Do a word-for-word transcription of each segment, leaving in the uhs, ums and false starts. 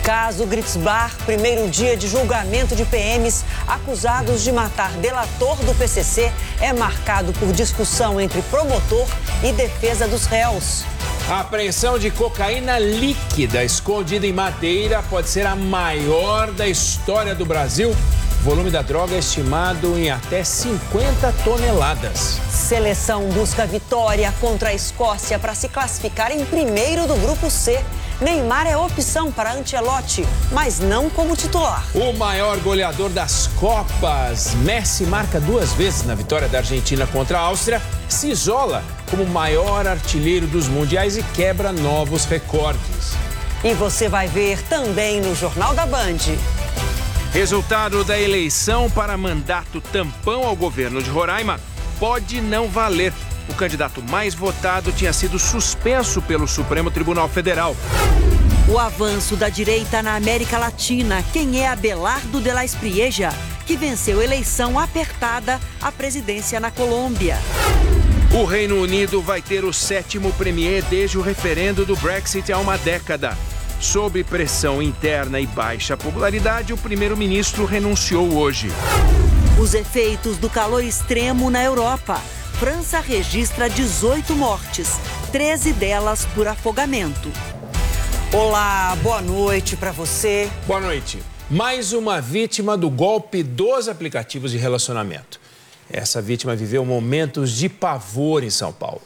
Caso Gritzbar, primeiro dia de julgamento de P Ms acusados de matar delator do P C C é marcado por discussão entre promotor e defesa dos réus. A apreensão de cocaína líquida escondida em madeira pode ser a maior da história do Brasil. O volume da droga é estimado em até cinquenta toneladas. Seleção busca vitória contra a Escócia para se classificar em primeiro do grupo C. Neymar é opção para Ancelotti, mas não como titular. O maior goleador das Copas, Messi, marca duas vezes na vitória da Argentina contra a Áustria, se isola como o maior artilheiro dos mundiais e quebra novos recordes. E você vai ver também no Jornal da Band. Resultado da eleição para mandato tampão ao governo de Roraima pode não valer. O candidato mais votado tinha sido suspenso pelo Supremo Tribunal Federal. O avanço da direita na América Latina. Quem é Abelardo de la Espriella, que venceu eleição apertada à presidência na Colômbia. O Reino Unido vai ter o sétimo premier desde o referendo do Brexit há uma década. Sob pressão interna e baixa popularidade, o primeiro-ministro renunciou hoje. Os efeitos do calor extremo na Europa. França registra dezoito mortes, treze delas por afogamento. Olá, boa noite para você. Boa noite. Mais uma vítima do golpe dos aplicativos de relacionamento. Essa vítima viveu momentos de pavor em São Paulo.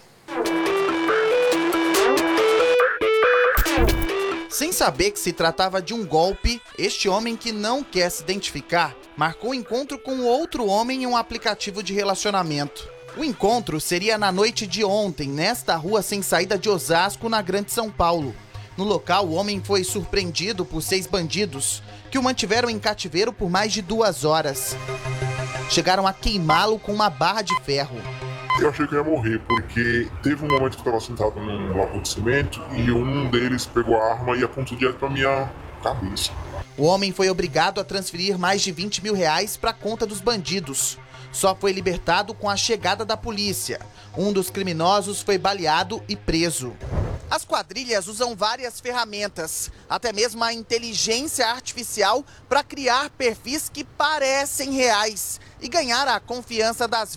Sem saber que se tratava de um golpe, este homem que não quer se identificar marcou um encontro com outro homem em um aplicativo de relacionamento. O encontro seria na noite de ontem, nesta rua sem saída de Osasco, na Grande São Paulo. No local, o homem foi surpreendido por seis bandidos, que o mantiveram em cativeiro por mais de duas horas. Chegaram a queimá-lo com uma barra de ferro. Eu achei que eu ia morrer, porque teve um momento que eu estava sentado num bloco de cimento e um deles pegou a arma e apontou direto para minha cabeça. O homem foi obrigado a transferir mais de vinte mil reais para a conta dos bandidos. Só foi libertado com a chegada da polícia. Um dos criminosos foi baleado e preso. As quadrilhas usam várias ferramentas, até mesmo a inteligência artificial, para criar perfis que parecem reais e ganhar a confiança das